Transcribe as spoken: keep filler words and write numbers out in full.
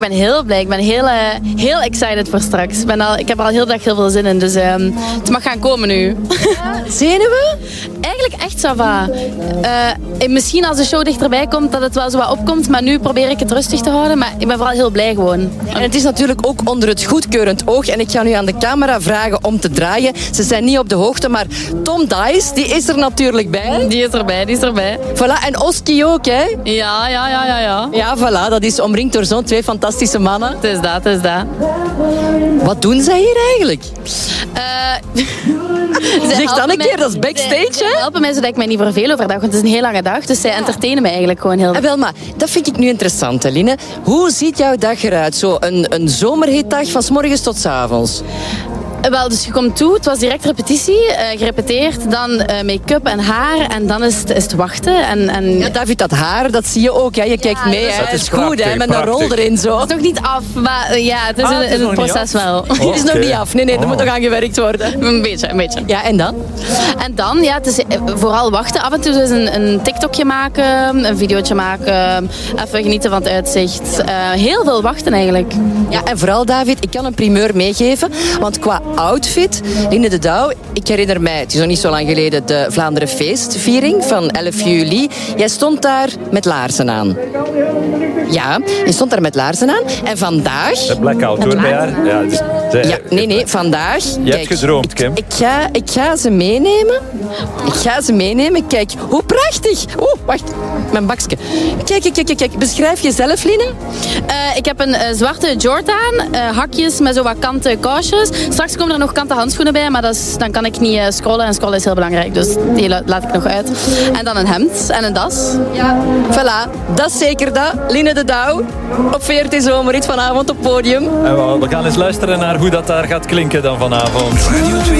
Ik ben heel blij. Ik ben heel, uh, heel excited voor straks. Ik, ben al, ik heb er al heel dag heel veel zin in. Dus uh, het mag gaan komen nu. Zenuwen? Eigenlijk echt ça va. Uh, misschien als de show dichterbij komt, dat het wel zo wat opkomt. Maar nu probeer ik het rustig te houden. Maar ik ben vooral heel blij gewoon. En het is natuurlijk ook onder het goedkeurend oog. En ik ga nu aan de camera vragen om te draaien. Ze zijn niet op de hoogte, maar Tom Dice, die is er natuurlijk bij. Die is erbij, die is erbij. Voilà, en Oski ook, hè? Ja, ja, ja, ja. Ja, ja voilà, dat is omringd door zo'n twee fantastische mannen. Het is dat, het is dat. Wat doen zij hier eigenlijk? Uh, zeg dan een keer, dat is backstage, zij, hè? Ze helpen mij zodat ik mij niet verveel overdag, want het is een heel lange dag. Dus zij entertainen mij eigenlijk gewoon heel... Ah, wel, maar dat vind ik nu interessant, Eline. Hoe ziet jouw dag eruit? Zo een, een zomerhitdag van 's morgens tot 's avonds. Wel, dus je komt toe, het was direct repetitie, uh, gerepeteerd, dan uh, make-up en haar en dan is het, is het wachten. En, en... Ja, David, dat haar, dat zie je ook, hè? Je kijkt ja, mee, hè? Het is prachtig, goed, hè? Met prachtig. een rol erin, zo. Het is nog niet af, maar uh, ja, het is ah, een, het is een proces wel. Oh, het is nog okay. niet af, nee, nee, er oh. moet nog aan gewerkt worden. Een beetje, een beetje. Ja, en dan? En dan, ja, het is vooral wachten. Af en toe dus een, een TikTokje maken, een videootje maken, even genieten van het uitzicht. Uh, heel veel wachten eigenlijk. Ja, en vooral, David, ik kan een primeur meegeven, want qua outfit... Line de Douw, ik herinner mij, het is nog niet zo lang geleden, de Vlaanderen feestviering van elf juli. Jij stond daar met laarzen aan. Ja, je stond daar met laarzen aan. En vandaag... De blackout hoor bij haar. Ja, dus de, ja, nee, nee, vandaag... Je kijk, hebt gedroomd, Kim. Ik, ik, ga, ik ga ze meenemen. Ik ga ze meenemen. Kijk, hoe prachtig. Oeh, wacht, mijn bakje. Kijk, kijk, kijk, kijk. Beschrijf jezelf, Line. Uh, ik heb een uh, zwarte Jordan, uh, hakjes met zo wat kanten kousjes. Straks komen er nog kanten handschoenen bij, maar dat is, dan kan ik niet uh, scrollen. En scrollen is heel belangrijk, dus die laat ik nog uit. En dan een hemd en een das. Ja, voilà. Dat is zeker dat. Line de Douw op V R T Zomerhit vanavond op podium. En we gaan eens luisteren naar hoe dat daar gaat klinken dan vanavond.